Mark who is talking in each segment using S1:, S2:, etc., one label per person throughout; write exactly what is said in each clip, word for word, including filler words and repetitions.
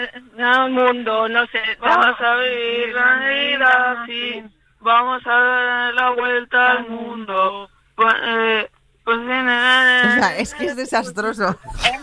S1: al mundo, no sé, vamos a vivir la vida así, vamos a dar la vuelta al mundo. Pues, eh, pues,
S2: O sea, es que es desastroso.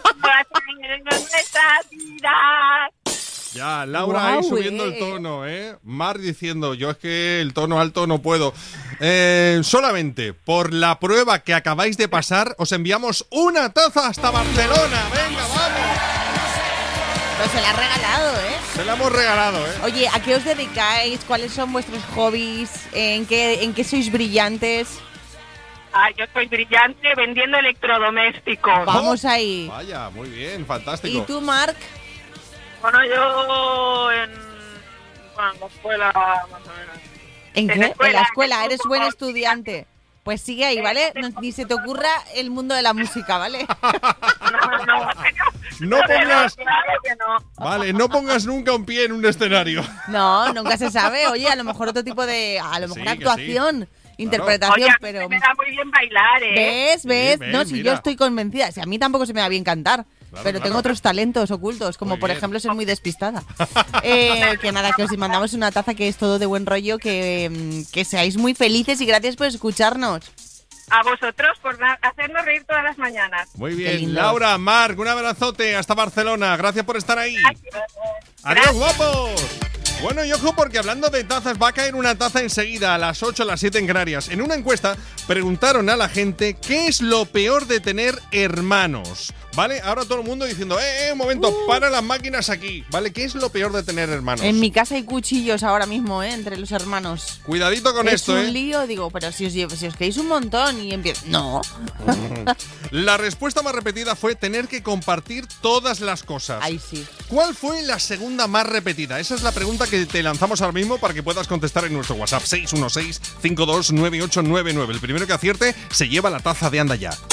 S3: Ya, Laura
S2: Guau,
S3: ahí subiendo
S2: eh.
S3: el tono, ¿eh? Mar diciendo, yo es que el tono alto no puedo. Eh, solamente por la prueba que acabáis de pasar, os enviamos una taza hasta Barcelona. ¡Venga, vamos!
S2: Pero se la ha regalado, ¿eh?
S3: Se la hemos regalado, ¿eh?
S2: Oye, ¿a qué os dedicáis? ¿Cuáles son vuestros hobbies? ¿En qué, en qué sois brillantes?
S1: Ah, yo soy brillante vendiendo electrodomésticos.
S2: Vamos ahí.
S3: Vaya, muy bien, fantástico.
S2: ¿Y tú, Marc?
S1: Bueno, yo en, bueno, en la escuela, más o menos.
S2: ¿En
S1: En
S2: qué?
S1: la escuela,
S2: En la escuela,
S1: en el
S2: eres
S1: grupo
S2: buen
S1: con-
S2: estudiante. Pues sigue ahí, ¿vale? No- ni se te ocurra el mundo de la música, ¿vale?
S1: No, no,
S3: No
S1: no,
S3: pongas...
S1: claro que no.
S3: Vale, no pongas nunca un pie en un escenario.
S2: No, nunca se sabe. Oye, a lo mejor otro tipo de... A lo
S3: Sí,
S2: mejor
S3: que
S2: actuación,
S1: Oye,
S2: interpretación,
S1: a mí
S2: pero...
S1: se me da muy bien bailar, ¿eh?
S2: ¿Ves? ¿Ves?
S3: ves,
S2: No, si
S3: mira.
S2: yo estoy convencida. Si a mí tampoco se me da bien cantar.
S3: Claro,
S2: pero
S3: claro.
S2: tengo otros talentos ocultos, como
S3: Muy
S2: por
S3: bien.
S2: ejemplo ser muy despistada. Eh, que nada, que os mandamos una taza que es todo de buen rollo, que, mm, que seáis muy felices y gracias por escucharnos.
S1: A vosotros por na- hacernos reír todas las mañanas.
S3: Muy
S2: Qué
S3: bien,
S2: lindo.
S3: Laura, Marc, un abrazote hasta Barcelona. Gracias por estar ahí. ¡Adiós, guapos! Bueno, y ojo, porque hablando de tazas, va a caer una taza enseguida a las ocho, a las siete en Canarias. En una encuesta preguntaron a la gente qué es lo peor de tener hermanos. ¿Vale? Ahora todo el mundo diciendo, eh, eh, un momento, para las máquinas aquí. ¿Vale? ¿Qué es lo peor de tener hermanos?
S2: En mi casa hay cuchillos ahora mismo, ¿eh? Entre los hermanos.
S3: Cuidadito con
S2: es
S3: esto,
S2: un
S3: ¿eh?
S2: lío, digo, pero si os, lle- si os queréis un montón y empiezo... No.
S3: La respuesta más repetida fue tener que compartir todas las cosas.
S2: Ahí sí.
S3: ¿Cuál fue la segunda más repetida? Esa es la pregunta que te lanzamos ahora mismo para que puedas contestar en nuestro WhatsApp seis uno seis, cinco dos nueve ocho nueve nueve. El primero que acierte se lleva la taza de Anda Ya.